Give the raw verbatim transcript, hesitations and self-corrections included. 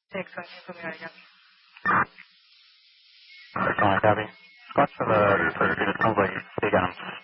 six on Infirmary, yeah. Excellent, copy. Squats for the first unit, sounds like big arms.